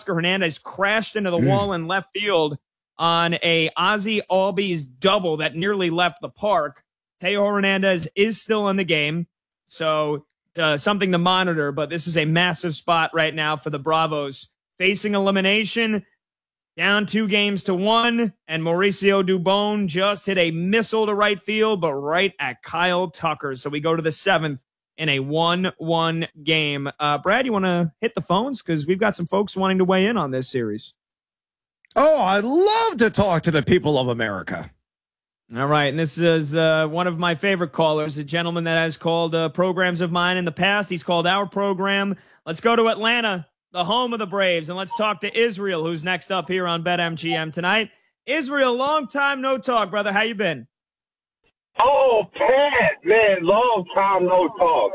Teoscar Hernandez crashed into the wall in left field on a Ozzy Albies double that nearly left the park. Teo Hernandez is still in the game, so something to monitor, but this is a massive spot right now for the Bravos. Facing elimination, down 2-1, and Mauricio Dubon just hit a missile to right field, but right at Kyle Tucker. So we go to the 7th in a 1-1 game. Brad, you want to hit the phones? Because we've got some folks wanting to weigh in on this series. Oh, I'd love to talk to the people of America. All right, and this is one of my favorite callers, a gentleman that has called programs of mine in the past. He's called our program. Let's go to Atlanta, the home of the Braves, and let's talk to Israel, who's next up here on BetMGM tonight. Israel, long time no talk, brother. How you been? Oh, Pat, man, long time no talk.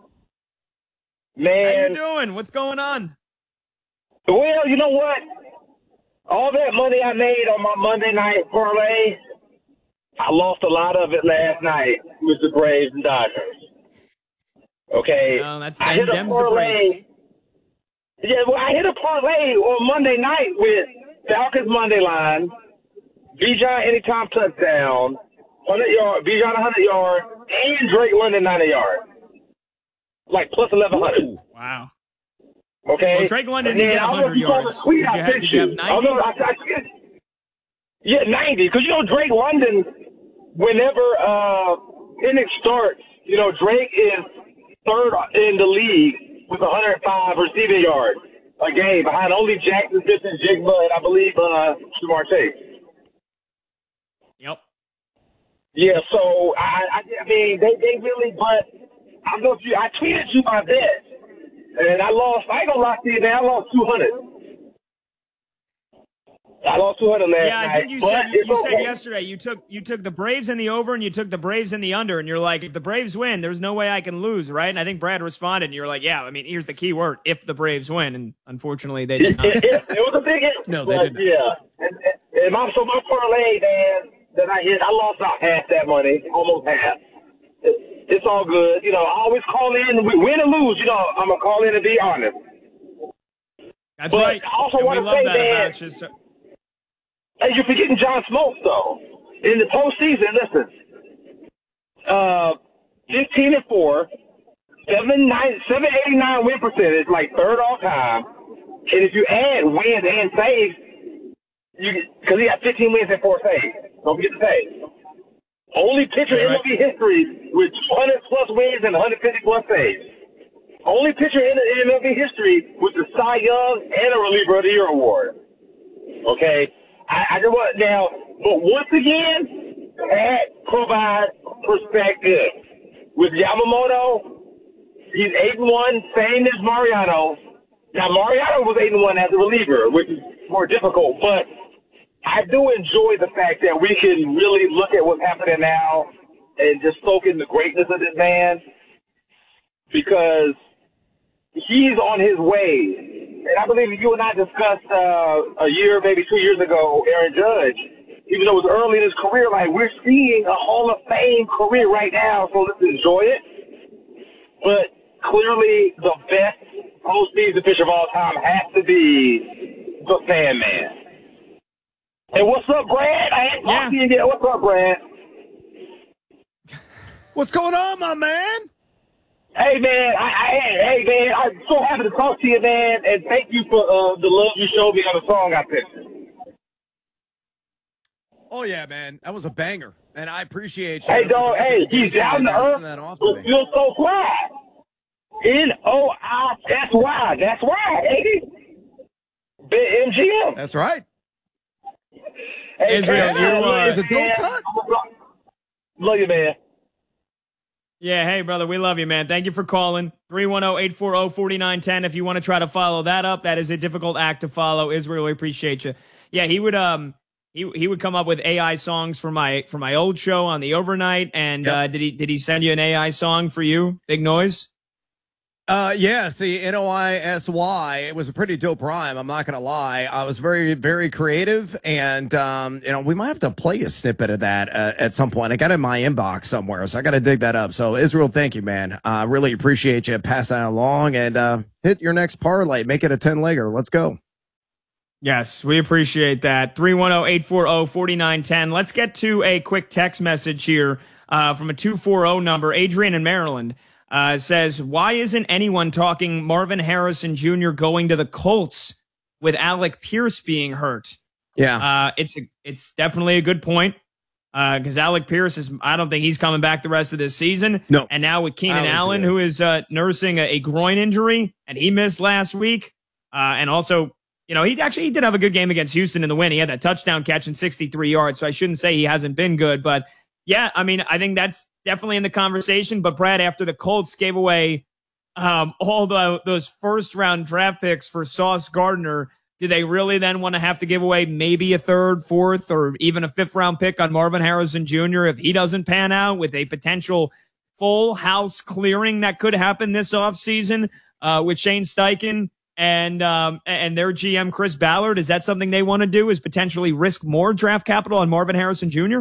Man. How you doing? What's going on? Well, you know what? All that money I made on my Monday night parlay, I lost a lot of it last night with the Braves and Dodgers. Okay. No, that's I hit a them's parlay. the Braves. Yeah, well, I hit a parlay on Monday night with Falcons Monday line, Bijan anytime touchdown, 100-yard, Bijan 100-yard, and Drake London 90-yard. Like plus 1,100. Ooh, wow. Okay. Well, Drake London didn't get 100 yards. Did you have 90? Yeah, 90. Because, Drake London, whenever inning starts, Drake is third in the league with 105 receiving yards a game behind only Jackson Smith-Njigba and I believe Shamar Chase. Yep. Yeah, so, I mean, they really, but I don't know if I tweeted you my bet. And I ain't gonna lie to you, man, I lost 200. I lost 200 last night. Yeah, I think you said yesterday you took the Braves in the over and you took the Braves in the under, and you're like, if the Braves win, there's no way I can lose, right? And I think Brad responded, and you're like, yeah, I mean, here's the key word: if the Braves win, and unfortunately they did not. It was a big if. No, they didn't. Yeah, and my parlay, man, that I hit, I lost about half that money, almost half. It's all good. I always call in. Win or lose, I'm going to call in and be honest. That's but right. I also want to say, man, hey, you're forgetting John Smoltz, though. In the postseason, listen, 15-4, 789 win percentage, like third all time. And if you add wins and saves, because he got 15 wins and 4 saves. Don't forget the saves. Only pitcher in MLB history with 200-plus wins and 150-plus saves. Only pitcher in MLB history with the Cy Young and a Reliever of the Year award. Okay? I just want now, but once again, that provides perspective. With Yamamoto, he's 8-1, same as Mariano. Now, Mariano was 8-1 as a reliever, which is more difficult, but I do enjoy the fact that we can really look at what's happening now and just soak in the greatness of this man because he's on his way. And I believe you and I discussed a year, maybe 2 years ago, Aaron Judge, even though it was early in his career, like we're seeing a Hall of Fame career right now, so let's enjoy it. But clearly the best postseason pitcher of all time has to be the Fan Man. Hey, what's up, Brad? I ain't talking to you yet. What's up, Brad? What's going on, my man? Hey, man. Hey, man. I'm so happy to talk to you, man. And thank you for the love you showed me on the song I picked. Oh, yeah, man. That was a banger. And I appreciate you. Hey, dog. Hey, he's down to earth. But feels so fly. N-O-I-S-Y. That's right, ain't it? MGM. That's right. Hey, Israel, you is a dope cut. Love you, man. Yeah, hey, brother, we love you, man. Thank you for calling. 310-840-4910. If you want to try to follow that up, that is a difficult act to follow. Israel, we appreciate you. Yeah, he would he would come up with AI songs for my old show on the overnight. And did he send you an AI song for you? Big Noise? Yes, the Noisy. It was a pretty dope rhyme. I'm not going to lie. I was very, very creative. And, we might have to play a snippet of that at some point. I got it in my inbox somewhere, so I got to dig that up. So, Israel, thank you, man. I really appreciate you passing that along and hit your next parlay. Make it a 10-legger. Let's go. Yes, we appreciate that. 310-840-4910. Let's get to a quick text message here from a 240 number. Adrian in Maryland says, why isn't anyone talking Marvin Harrison Jr. going to the Colts with Alec Pierce being hurt? Yeah. It's definitely a good point. Because Alec Pierce I don't think he's coming back the rest of this season. No. And now with Keenan Allen, who is nursing a groin injury, and he missed last week. And also, he did have a good game against Houston in the win. He had that touchdown catch and 63 yards. So I shouldn't say he hasn't been good. But yeah, I mean, I think that's definitely in the conversation. But Brad, after the Colts gave away all those first round draft picks for Sauce Gardner, do they really then want to have to give away maybe a third, fourth, or even a fifth round pick on Marvin Harrison Jr. if he doesn't pan out, with a potential full house clearing that could happen this offseason with Shane Steichen and their GM Chris Ballard? Is that something they want to do, is potentially risk more draft capital on Marvin Harrison Jr.?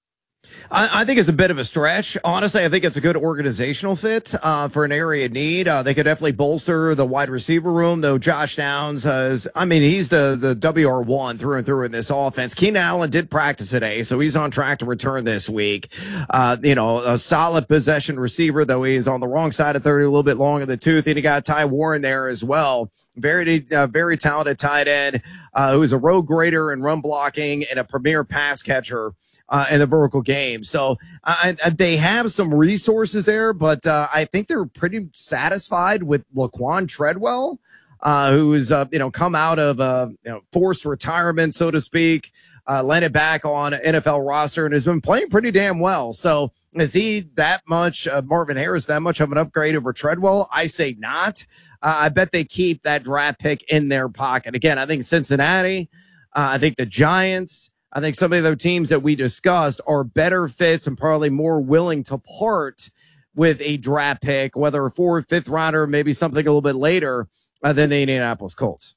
I think it's a bit of a stretch. Honestly, I think it's a good organizational fit for an area of need. They could definitely bolster the wide receiver room, though. Josh Downs he's the WR1 through and through in this offense. Keenan Allen did practice today, so he's on track to return this week. A solid possession receiver, though he is on the wrong side of 30, a little bit long in the tooth. And you got Ty Warren there as well. Very talented tight end who's a road grader and run blocking and a premier pass catcher in the vertical game. So they have some resources there, but I think they're pretty satisfied with Laquan Treadwell, who's come out of forced retirement, so to speak, landed back on an NFL roster and has been playing pretty damn well. So is he that much, Marvin Harris, that much of an upgrade over Treadwell? I say not. I bet they keep that draft pick in their pocket. Again, I think Cincinnati, I think the Giants, I think some of the teams that we discussed are better fits and probably more willing to part with a draft pick, whether a fourth, fifth rounder, maybe something a little bit later than the Indianapolis Colts.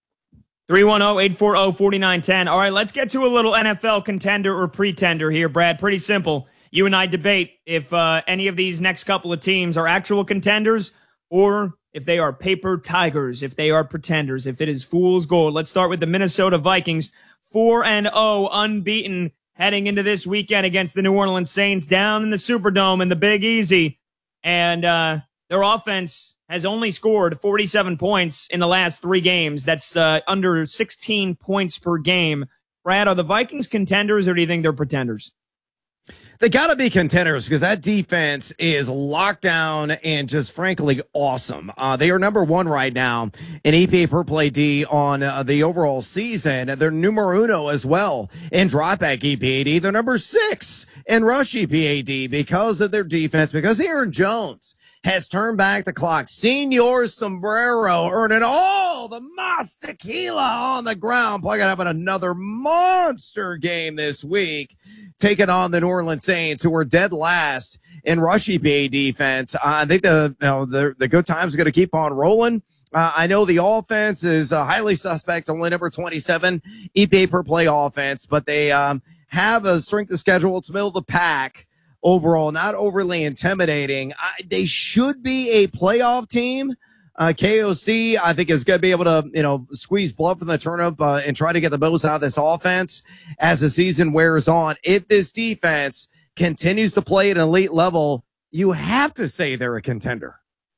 310-840-4910. All right, let's get to a little NFL contender or pretender here, Brad. Pretty simple. You and I debate if any of these next couple of teams are actual contenders or if they are paper tigers, if they are pretenders, if it is fool's gold. Let's start with the Minnesota Vikings, 4-0, unbeaten, heading into this weekend against the New Orleans Saints down in the Superdome in the Big Easy. And their offense has only scored 47 points in the last 3 games. That's under 16 points per game. Brad, are the Vikings contenders, or do you think they're pretenders? They got to be contenders because that defense is locked down and just frankly awesome. They are number 1 right now in EPA per play D on the overall season. They're numero uno as well in dropback EPAD. They're number 6 in rush EPAD because of their defense, because Aaron Jones has turned back the clock. Senor Sombrero earning all the Mas Tequila on the ground. Probably going to have another monster game this week, taking on the New Orleans Saints, who are dead last in rush EPA defense. I think the good times are going to keep on rolling. I know the offense is highly suspect, only number 27 EPA per play offense, but they have a strength of schedule. It's middle of the pack overall, not overly intimidating. They should be a playoff team. KOC, I think, is going to be able to, squeeze blood from the turnip and try to get the most out of this offense as the season wears on. If this defense continues to play at an elite level, you have to say they're a contender.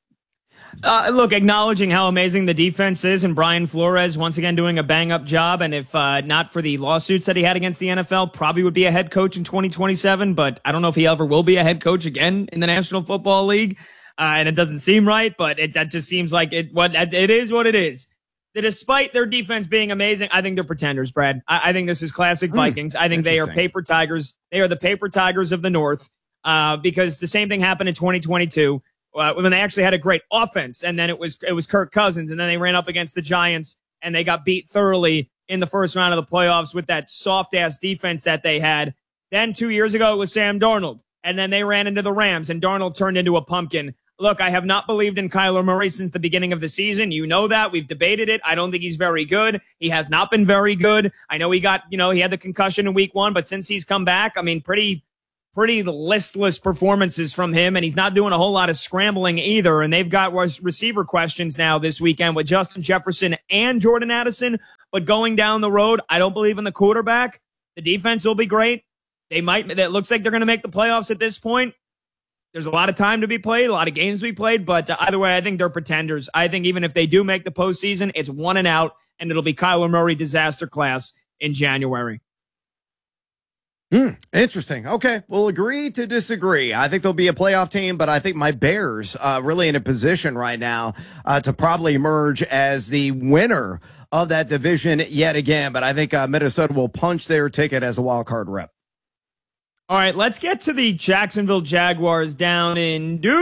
Look, acknowledging how amazing the defense is, and Brian Flores once again doing a bang-up job, and if not for the lawsuits that he had against the NFL, probably would be a head coach in 2027, but I don't know if he ever will be a head coach again in the National Football League. And it doesn't seem right, but that just seems like it is what it is. Despite their defense being amazing, I think they're pretenders, Brad. I think this is classic Vikings. I think they are paper tigers. They are the paper tigers of the North, because the same thing happened in 2022 when they actually had a great offense, and then it was Kirk Cousins, and then they ran up against the Giants, and they got beat thoroughly in the first round of the playoffs with that soft-ass defense that they had. Then 2 years ago, it was Sam Darnold, and then they ran into the Rams, and Darnold turned into a pumpkin. Look, I have not believed in Kyler Murray since the beginning of the season. You know that. We've debated it. I don't think he's very good. He has not been very good. I know he had the concussion in week 1, but since he's come back, I mean, pretty listless performances from him, and he's not doing a whole lot of scrambling either. And they've got receiver questions now this weekend with Justin Jefferson and Jordan Addison. But going down the road, I don't believe in the quarterback. The defense will be great. That looks like they're going to make the playoffs at this point. There's a lot of time to be played, a lot of games to be played, but either way, I think they're pretenders. I think even if they do make the postseason, it's 1 and out, and it'll be Kyler Murray disaster class in January. Interesting. Okay, we'll agree to disagree. I think they'll be a playoff team, but I think my Bears really in a position right now to probably emerge as the winner of that division yet again. But I think Minnesota will punch their ticket as a wild card rep. All right, let's get to the Jacksonville Jaguars down in Duval.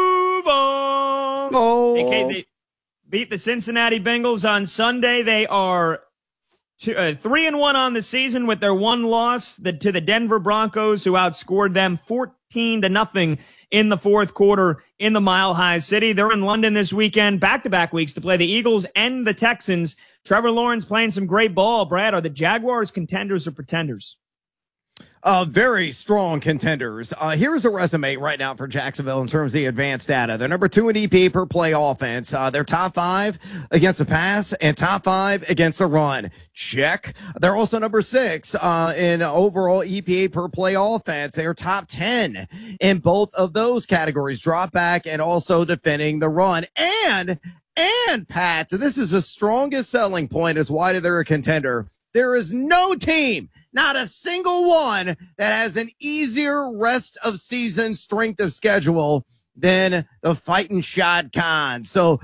They beat the Cincinnati Bengals on Sunday. They are 3-1 on the season with their one loss to the Denver Broncos, who outscored them 14-0 in the fourth quarter in the Mile High City. They're in London this weekend, back-to-back weeks, to play the Eagles and the Texans. Trevor Lawrence playing some great ball. Brad, are the Jaguars contenders or pretenders? Very strong contenders. Here's a resume right now for Jacksonville in terms of the advanced data. They're number 2 in EPA per play offense. They're top 5 against the pass and top 5 against the run. Check. They're also number 6 in overall EPA per play offense. They're top 10 in both of those categories, drop back and also defending the run. And Pat, this is the strongest selling point as why they're a contender. There is no team, not a single one, that has an easier rest of season strength of schedule than the Fighting Shad Khan. So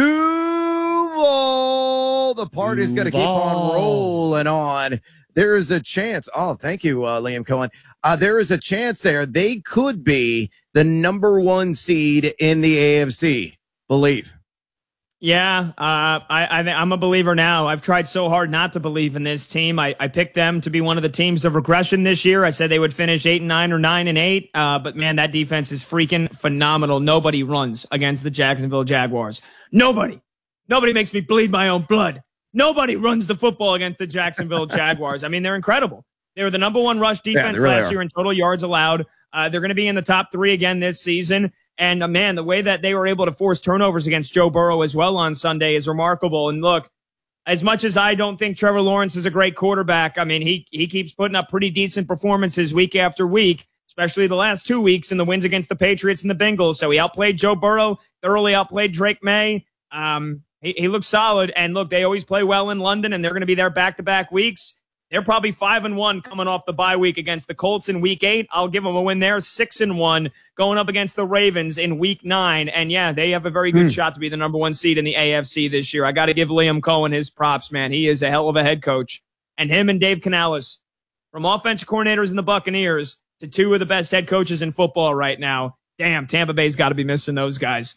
Duval, the party's going to keep on rolling on. There is a chance. Oh, thank you, Liam Cohen. There is a chance there. They could be the number 1 seed in the AFC. Believe. Yeah, I'm a believer now. I've tried so hard not to believe in this team. I picked them to be one of the teams of regression this year. I said they would finish 8-9 or 9-8. But man, that defense is freaking phenomenal. Nobody runs against the Jacksonville Jaguars. Nobody makes me bleed my own blood. Nobody runs the football against the Jacksonville Jaguars. I mean, they're incredible. They were the number 1 rush defense last year in total yards allowed. They're going to be in the top 3 again this season. And man, the way that they were able to force turnovers against Joe Burrow as well on Sunday is remarkable. And look, as much as I don't think Trevor Lawrence is a great quarterback, I mean, he keeps putting up pretty decent performances week after week, especially the last 2 weeks in the wins against the Patriots and the Bengals. So he outplayed Joe Burrow, thoroughly outplayed Drake May. He looks solid. And look, they always play well in London, and they're going to be there back-to-back weeks. They're probably 5-1 coming off the bye week against the Colts in week 8. I'll give them a win there. 6-1 going up against the Ravens in week 9. And yeah, they have a very good shot to be the number 1 seed in the AFC this year. I got to give Liam Cohen his props, man. He is a hell of a head coach. And him and Dave Canales, from offensive coordinators in the Buccaneers to 2 of the best head coaches in football right now. Damn, Tampa Bay's got to be missing those guys.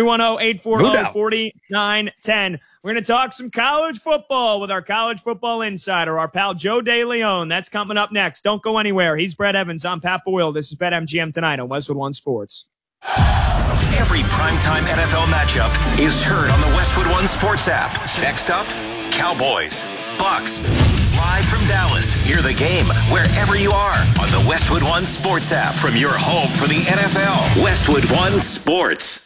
310-840-4910. We're going to talk some college football with our college football insider, our pal Joe DeLeon. That's coming up next. Don't go anywhere. He's Brett Evans. I'm Pat Boyle. This is BetMGM tonight on Westwood One Sports. Every primetime NFL matchup is heard on the Westwood One Sports app. Next up, Cowboys, Bucks. Live from Dallas, hear the game wherever you are on the Westwood One Sports app from your home for the NFL. Westwood One Sports.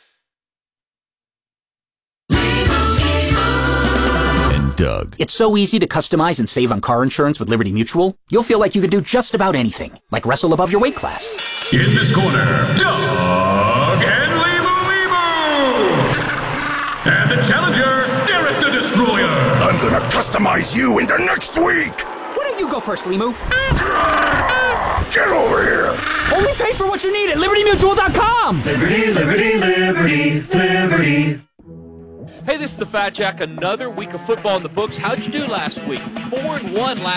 Doug. It's so easy to customize and save on car insurance with Liberty Mutual. You'll feel like you could do just about anything, like wrestle above your weight class. In this corner, Doug and Lebu. And the challenger, Derek the Destroyer. I'm gonna customize you into next week. Why don't you go first, Limu? Get over here. Only pay for what you need at LibertyMutual.com. Liberty, liberty, liberty, liberty. Hey, this is the Fat Jack. Another week of football in the books. How'd you do last week? 4-1 last